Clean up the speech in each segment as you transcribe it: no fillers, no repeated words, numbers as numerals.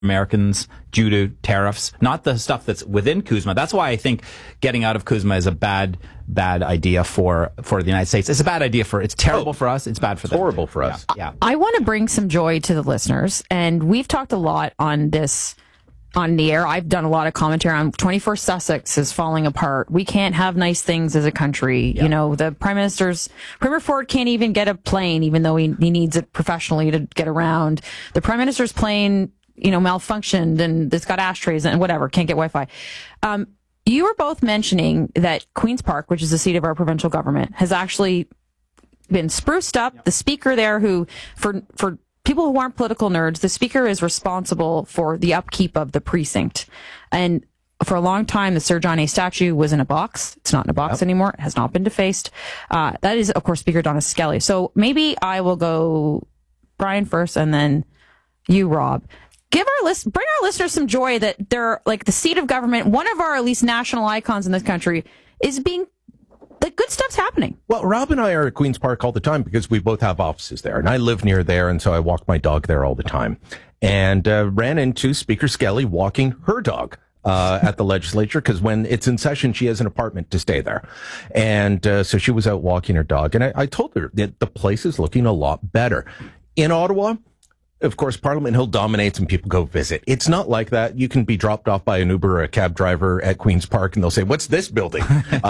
Americans due to tariffs, not the stuff that's within CUSMA. That's why I think getting out of CUSMA is a bad idea for the United States. It's a bad idea it's terrible for us. It's bad for them. Horrible for us. Yeah. I want to bring some joy to the listeners, and we've talked a lot on this on the air. I've done a lot of commentary on 21st Sussex is falling apart. We can't have nice things as a country. Yeah. You know, the Premier Ford can't even get a plane, even though he needs it professionally to get around. The Prime Minister's plane, malfunctioned and it's got ashtrays and whatever, can't get Wi-Fi. You were both mentioning that Queen's Park, which is the seat of our provincial government, has actually been spruced up. Yep. The speaker there for people who aren't political nerds, the speaker is responsible for the upkeep of the precinct. And for a long time, the Sir John A. statue was in a box. It's not in a box anymore. It has not been defaced. That is, of course, Speaker Donna Skelly. So maybe I will go Brian first and then you, Rob. Bring our listeners some joy that they're like the seat of government. One of our at least national icons in this country is being like good stuff's happening. Well, Rob and I are at Queen's Park all the time because we both have offices there, and I live near there, and so I walk my dog there all the time. And ran into Speaker Skelly walking her dog at the legislature because when it's in session, she has an apartment to stay there, and so she was out walking her dog. And I told her that the place is looking a lot better in Ottawa. Of course, Parliament Hill dominates and people go visit. It's not like that. You can be dropped off by an Uber or a cab driver at Queen's Park and they'll say, what's this building?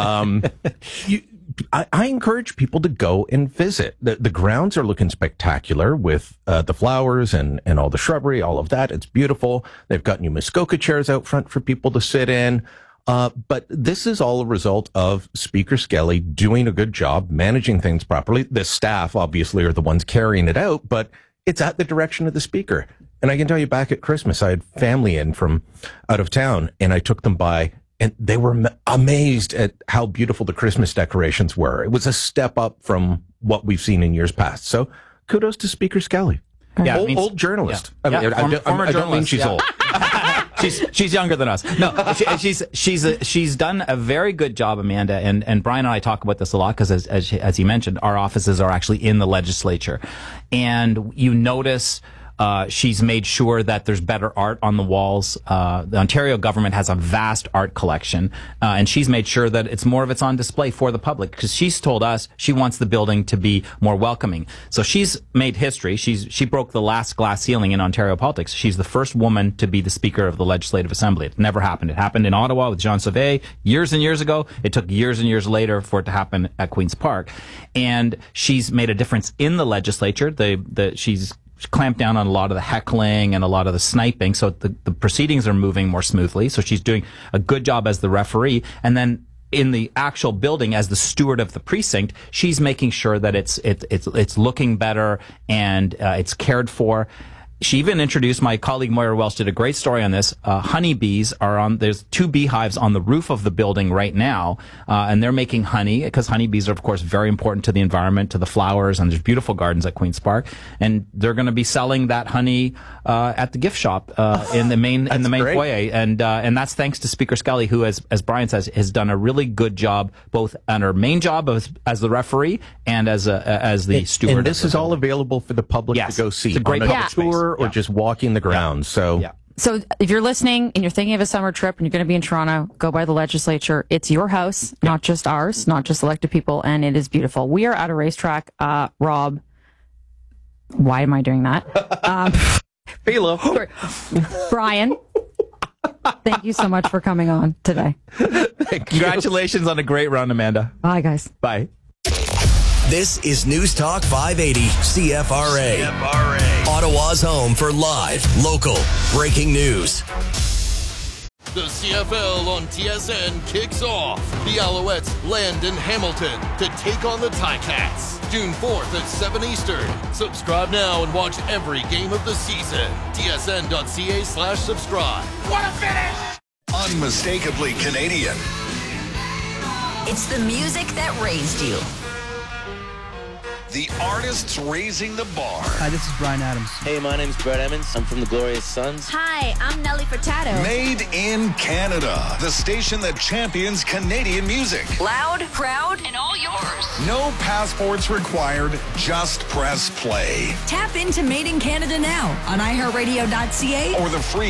I encourage people to go and visit. The grounds are looking spectacular with the flowers and all the shrubbery, all of that. It's beautiful. They've got new Muskoka chairs out front for people to sit in. But this is all a result of Speaker Skelly doing a good job, managing things properly. The staff, obviously, are the ones carrying it out, but it's at the direction of the speaker. And I can tell you, back at Christmas, I had family in from out of town, and I took them by, and they were amazed at how beautiful the Christmas decorations were. It was a step up from what we've seen in years past. So kudos to Speaker Skelly. Yeah, old journalist. Yeah. I don't mean she's old. She's younger than us. No, she's done a very good job, Amanda. And Brian and I talk about this a lot because, as he mentioned, our offices are actually in the legislature, and you notice. She's made sure that there's better art on the walls. The Ontario government has a vast art collection, and she's made sure that it's on display for the public because she's told us she wants the building to be more welcoming. So she's made history. She broke the last glass ceiling in Ontario politics. She's the first woman to be the Speaker of the Legislative Assembly. It never happened. It happened in Ottawa with Jean Sauvé years and years ago. It took years and years later for it to happen at Queen's Park. And she's made a difference in the legislature. She's clamped down on a lot of the heckling and a lot of the sniping, so the proceedings are moving more smoothly. So she's doing a good job as the referee, and then in the actual building as the steward of the precinct, she's making sure that it's looking better and it's cared for. She even introduced, my colleague Moira Welsh did a great story on this. Honeybees there's 2 beehives on the roof of the building right now, and they're making honey because honeybees are, of course, very important to the environment, to the flowers, and there's beautiful gardens at Queen's Park. And they're going to be selling that honey at the gift shop in the main foyer, and that's thanks to Speaker Skelly, who, as Brian says, has done a really good job both on her main job as the referee and as the steward. And this is all available for the public to go see. It's a great public tour or just walking the grounds. So if you're listening and you're thinking of a summer trip and you're going to be in Toronto, go by the legislature. It's your house, not just ours, not just elected people, and it is beautiful. We are at a racetrack. Rob, why am I doing that? Philo. Brian, thank you so much for coming on today. Congratulations on a great run, Amanda. Bye, guys. Bye. This is News Talk 580 CFRA. Ottawa's home for live, local, breaking news. The CFL on TSN kicks off. The Alouettes land in Hamilton to take on the Ticats. June 4th at 7 Eastern. Subscribe now and watch every game of the season. tsn.ca/subscribe. What a finish! Unmistakably Canadian. It's the music that raised you. The artists raising the bar. Hi, this is Brian Adams. Hey, my name's Brett Emmons. I'm from the Glorious Sons. Hi, I'm Nelly Furtado. Made in Canada. The station that champions Canadian music. Loud, proud, and all yours. No passports required. Just press play. Tap into Made in Canada now on iHeartRadio.ca Or the free